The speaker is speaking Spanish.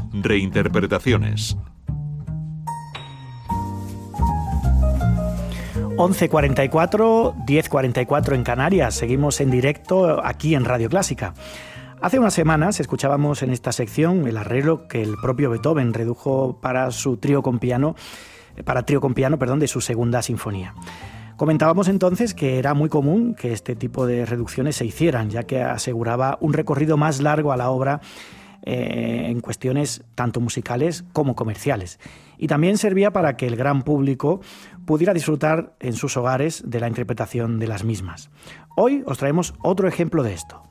Reinterpretaciones. 11:44, 10:44 en Canarias. Seguimos en directo aquí en Radio Clásica. Hace unas semanas escuchábamos en esta sección el arreglo que el propio Beethoven redujo para trío con piano, de su segunda sinfonía. Comentábamos entonces que era muy común que este tipo de reducciones se hicieran, ya que aseguraba un recorrido más largo a la obra en cuestiones tanto musicales como comerciales. Y también servía para que el gran público pudiera disfrutar en sus hogares de la interpretación de las mismas. Hoy os traemos otro ejemplo de esto.